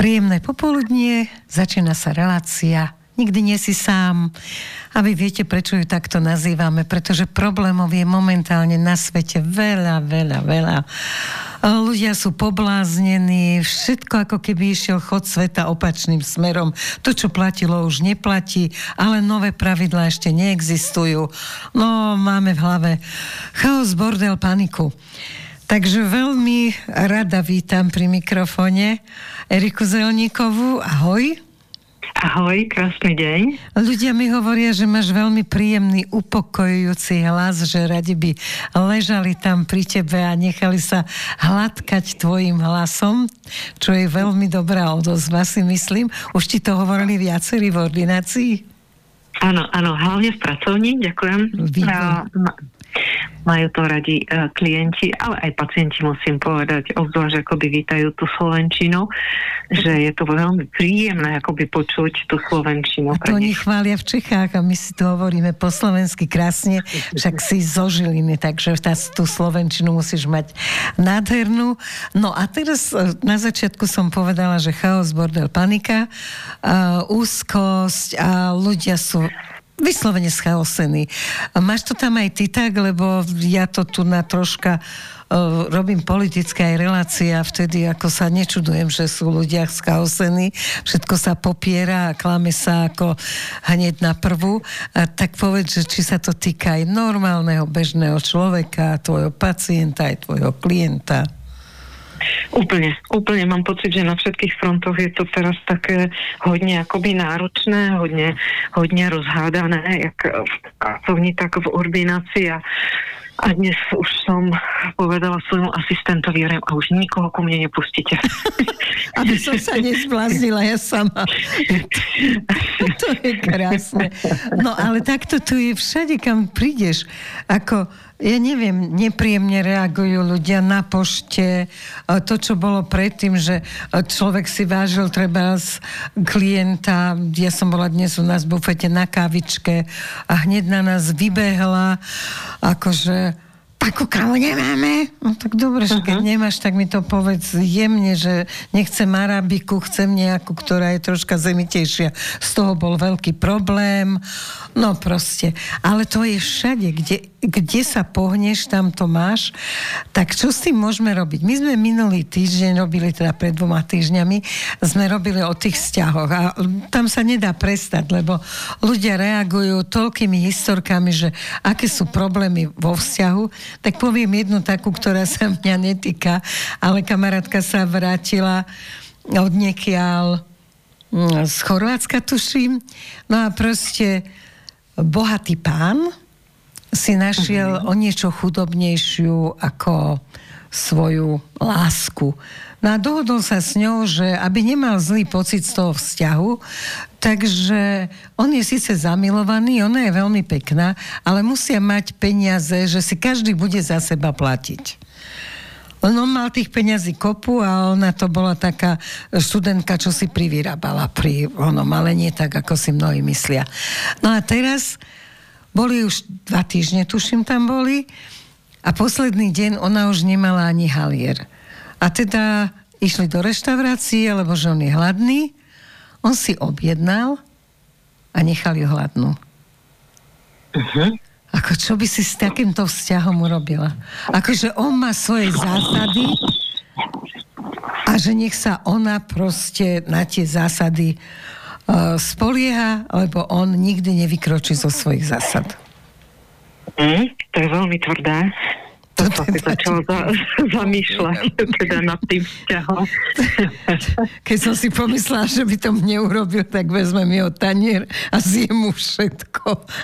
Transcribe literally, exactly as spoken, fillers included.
Príjemné popoludnie, začína sa relácia Nikdy nie si sám. A vy viete, prečo ju takto nazývame, pretože problémov je momentálne na svete veľa, veľa, veľa. Ľudia sú pobláznení, všetko ako keby išiel chod sveta opačným smerom. To, čo platilo, už neplatí, ale nové pravidlá ešte neexistujú. No, máme v hlave chaos, bordel, paniku. Takže veľmi rada vítam pri mikrofóne Eriku Zelníkovú. Ahoj. Ahoj, krásny deň. Ľudia mi hovoria, že máš veľmi príjemný, upokojujúci hlas, že radi by ležali tam pri tebe a nechali sa hladkať tvojim hlasom, čo je veľmi dobrá odozva, si myslím. Už ti to hovorili viacerí v ordinácii? Áno, áno, hlavne v pracovni, ďakujem. A, ma, majú to radi uh, klienti, ale aj pacienti, musím povedať, obzvlášť akoby vítajú tú slovenčinu, že je to veľmi príjemné akoby počuť tú slovenčinu. A to oni chvália v Čechách a my si to hovoríme po slovensky krásne, však si zo Žiliny, takže tá, tú slovenčinu musíš mať nádhernú. No a teraz na začiatku som povedala, že chaos, bordel, panika, uh, úzkosť a ľudia sú vyslovene schaosení. Máš to tam aj ty tak, lebo ja to tu na troška uh, robím politické aj relácie a vtedy ako sa nečudujem, že sú ľudia schaosení. Všetko sa popiera a klame sa ako hneď na prvú. A tak povedz, že či sa to týka aj normálneho, bežného človeka, tvojho pacienta, aj tvojho klienta. Úplne, úplne mám pocit, že na všetkých frontoch je to teraz také hodne akoby náročné, hodne, hodne rozhádané, jak v pracovni, tak v ordinácii a, a dnes už som povedala svojmu asistentovi, a už nikoho ku mne nepustíte. Aby som sa nezbláznila ja sama. To je krásne. No ale takto tu je všade, kam prídeš. Ako ja neviem, nepríjemne reagujú ľudia na pošte. To, čo bolo predtým, že človek si vážil treba z klienta. Ja som bola dnes u nás v bufete na kávičke a hneď na nás vybehla akože takú kávu nemáme. No tak dobre, že keď nemáš, tak mi to povedz jemne, že nechcem arabiku, chcem nejakú, ktorá je troška zemitejšia. Z toho bol veľký problém. No proste. Ale to je všade, kde, kde sa pohneš, tam to máš. Tak čo s tým môžeme robiť? My sme minulý týždeň robili, teda pred dvoma týždňami, sme robili o tých vzťahoch a tam sa nedá prestať, lebo ľudia reagujú toľkými historkami, že aké sú problémy vo vzťahu. Tak poviem jednu takú, ktorá sa mňa netýka, ale kamarátka sa vrátila od niekiaľ z Chorvátska, tuším. No a proste bohatý pán si našiel uh-huh. o niečo chudobnejšiu ako svoju lásku. No a dohodol sa s ňou, že aby nemal zlý pocit z toho vzťahu, takže on je síce zamilovaný, ona je veľmi pekná, ale musia mať peniaze, že si každý bude za seba platiť. On mal tých peňazí kopu a ona to bola taká študentka, čo si privyrábala pri onom, ale nie tak, ako si mnohí myslia. No a teraz boli už dva týždne, tuším, tam boli a posledný deň ona už nemala ani halier. A teda išli do reštaurácie, lebo že on je hladný. On si objednal a nechal ju hladnú. Uh-huh. Ako čo by si s takýmto vzťahom urobila? Akože on má svoje zásady a že nech sa ona proste na tie zásady uh, spolieha, lebo on nikdy nevykročí zo svojich zásad. Mm, to je veľmi tvrdé. To som si začala za, zamýšľať teda nad tým vzťahom. Keď som si pomyslela, že by to mne urobil, tak vezmem jeho tanier a zjem mu všetko.